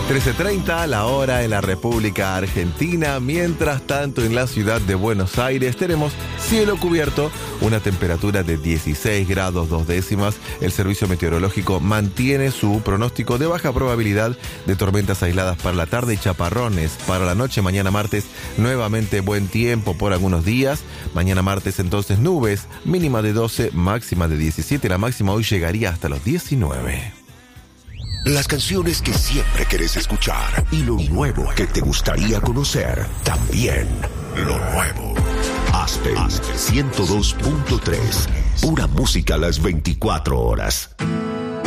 13:30 la hora en la República Argentina. Mientras tanto, en la ciudad de Buenos Aires tenemos cielo cubierto, una temperatura de 16 grados 2 décimas. El servicio meteorológico mantiene su pronóstico de baja probabilidad de tormentas aisladas para la tarde y chaparrones para la noche. Mañana martes, nuevamente buen tiempo por algunos días. Mañana martes entonces nubes, mínima de 12, máxima de 17. La máxima hoy llegaría hasta los 19. Las canciones que siempre querés escuchar y lo nuevo que te gustaría conocer. También lo nuevo. Aspen 102.3. Pura música a las 24 horas.